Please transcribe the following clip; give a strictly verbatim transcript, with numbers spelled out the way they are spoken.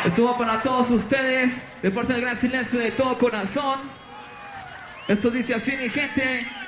Esto va para todos ustedes, de parte del Gran Silencio de todo corazón. Esto dice así, mi gente.